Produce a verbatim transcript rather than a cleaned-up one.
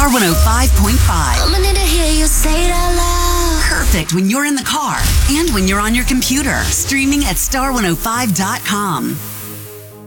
Star one oh five point five. I'ma need to hear you say it out loud. Perfect when you're in the car and when you're on your computer. Streaming at star one oh five dot com.